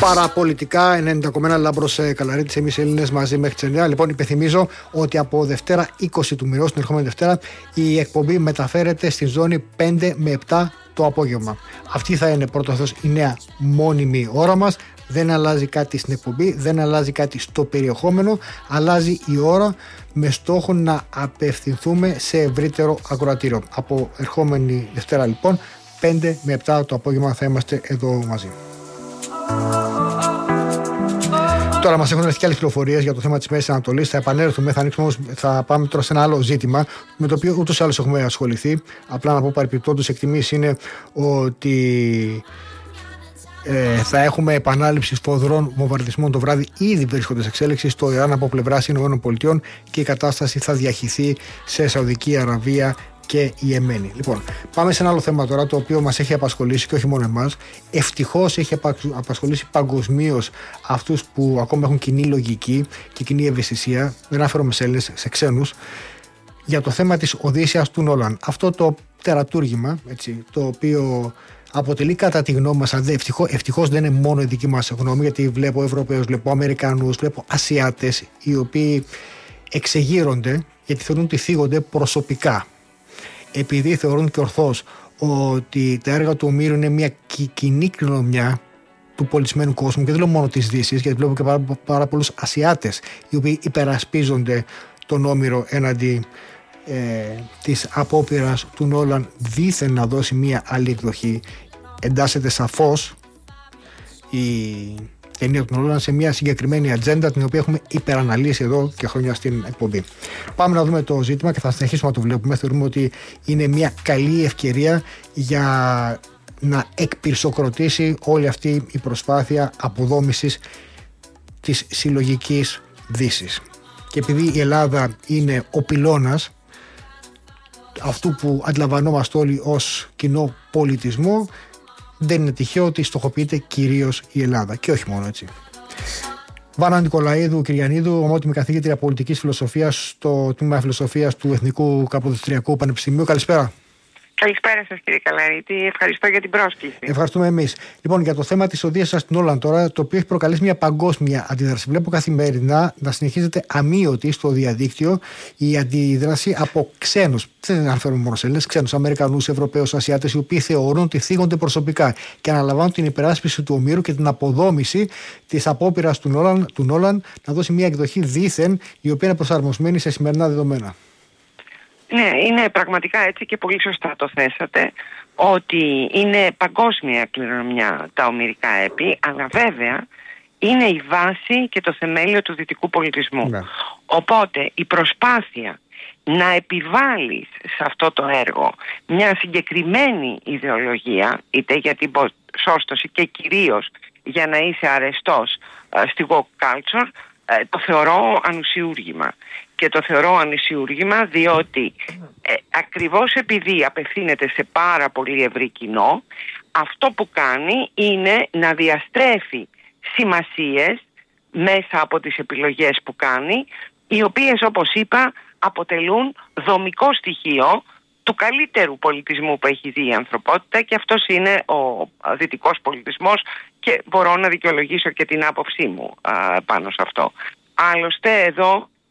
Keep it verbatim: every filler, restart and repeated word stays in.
Παραπολιτικά ενενήντα κόμμα ένα Λάμπρος Καλαρίτης, εμείς Έλληνες μαζί μέχρι τις εννιά. Λοιπόν, υπενθυμίζω ότι από Δευτέρα είκοσι του μηνός, την ερχόμενη Δευτέρα, η εκπομπή μεταφέρεται στη ζώνη πέντε με επτά το απόγευμα. Αυτή θα είναι πρώτο Θεός η νέα μόνιμη ώρα μας. Δεν αλλάζει κάτι στην εκπομπή, δεν αλλάζει κάτι στο περιεχόμενο, αλλάζει η ώρα με στόχο να απευθυνθούμε σε ευρύτερο ακροατήριο. Από ερχόμενη Δευτέρα λοιπόν, πέντε με επτά το απόγευμα θα είμαστε εδώ μαζί. Τώρα μας έχουν έρθει και άλλες πληροφορίες για το θέμα της Μέσης Ανατολής. Θα επανέλθουμε, θα ανοίξουμε όμως, θα πάμε τώρα σε ένα άλλο ζήτημα με το οποίο ούτως ή άλλως έχουμε ασχοληθεί. Απλά να πω παρεπιπτόντως εκτιμήσεις είναι ότι ε, θα έχουμε επανάληψη σφοδρών βομβαρδισμών το βράδυ. Ήδη βρίσκονται σε εξέλιξη στο Ιράν από πλευράς ΗΠΑ και η κατάσταση θα διαχυθεί σε Σαουδική Αραβία και η Εμένη. Λοιπόν, πάμε σε ένα άλλο θέμα τώρα το οποίο μας έχει απασχολήσει και όχι μόνο εμάς. Ευτυχώς έχει απασχολήσει παγκοσμίως αυτούς που ακόμα έχουν κοινή λογική και κοινή ευαισθησία. Δεν αναφέρομαι σε Έλληνες, σε ξένους. Για το θέμα της Οδύσσειας του Νόλαν. Αυτό το τερατούργημα, έτσι, το οποίο αποτελεί κατά τη γνώμη μας, ευτυχώς, ευτυχώς δεν είναι μόνο η δική μας γνώμη, γιατί βλέπω Ευρωπαίους, βλέπω Αμερικανούς, βλέπω Ασιάτες, οι οποίοι εξεγείρονται γιατί θεωρούν ότι θίγονται προσωπικά. Επειδή θεωρούν και ορθώς ότι τα έργα του Ομήρου είναι μια κοινή κληρονομιά του πολιτισμένου κόσμου, και δεν λέω μόνο της Δύσης, γιατί βλέπω και πάρα, πάρα πολλούς Ασιάτες οι οποίοι υπερασπίζονται τον Όμηρο έναντι ε, της απόπειρας του Νόλαν δήθεν να δώσει μια άλλη εκδοχή. Εντάσσεται σαφώς η ταινία του Νόλαν σε μια συγκεκριμένη ατζέντα, την οποία έχουμε υπεραναλύσει εδώ και χρόνια στην εκπομπή. Πάμε να δούμε το ζήτημα και θα συνεχίσουμε να το βλέπουμε. Θεωρούμε ότι είναι μια καλή ευκαιρία για να εκπυρσοκροτήσει όλη αυτή η προσπάθεια αποδόμησης της συλλογικής Δύσης. Και επειδή η Ελλάδα είναι ο πυλώνας αυτού που αντιλαμβανόμαστε όλοι ως κοινό πολιτισμό, δεν είναι τυχαίο ότι στοχοποιείται κυρίως η Ελλάδα και όχι μόνο έτσι. Βάνα Νικολαίδου Κυριανίδου, ομότιμη καθηγήτρια πολιτικής φιλοσοφίας στο τμήμα φιλοσοφίας του Εθνικού Καποδιστριακού Πανεπιστημίου. Καλησπέρα. Καλησπέρα σας κύριε Καλαρίτη, ευχαριστώ για την πρόσκληση. Ευχαριστούμε εμείς. Λοιπόν, για το θέμα της Οδύσσειας του Νόλαν τώρα, το οποίο έχει προκαλέσει μια παγκόσμια αντίδραση. Βλέπω καθημερινά να συνεχίζεται αμύωτη στο διαδίκτυο η αντίδραση από ξένους, δεν αναφέρουμε μόνο σε Έλληνες, ξένους, Αμερικανούς, Ευρωπαίους, Ασιάτες, οι οποίοι θεωρούν ότι θίγονται προσωπικά και αναλαμβάνουν την υπεράσπιση του Ομήρου και την αποδόμηση της απόπειρας του Νόλαν, του Νόλαν να δώσει μια εκδοχή δήθεν η οποία είναι προσαρμοσμένη σε σημερινά δεδομένα. Ναι, είναι πραγματικά έτσι και πολύ σωστά το θέσατε, ότι είναι παγκόσμια κληρονομιά τα ομηρικά έπι, αλλά βέβαια είναι η βάση και το θεμέλιο του δυτικού πολιτισμού. Ναι. Οπότε η προσπάθεια να επιβάλλεις σε αυτό το έργο μια συγκεκριμένη ιδεολογία, είτε για την ποσόστοση και κυρίως για να είσαι αρεστός στη woke culture, το θεωρώ ανουσιούργημα. Και το θεωρώ ανουσιούργημα διότι ε, ακριβώς επειδή απευθύνεται σε πάρα πολύ ευρύ κοινό, αυτό που κάνει είναι να διαστρέφει σημασίες μέσα από τις επιλογές που κάνει, οι οποίες, όπως είπα, αποτελούν δομικό στοιχείο του καλύτερου πολιτισμού που έχει δει η ανθρωπότητα, και αυτός είναι ο δυτικός πολιτισμός, και μπορώ να δικαιολογήσω και την άποψή μου α, πάνω σε αυτό. Άλλωστε εδώ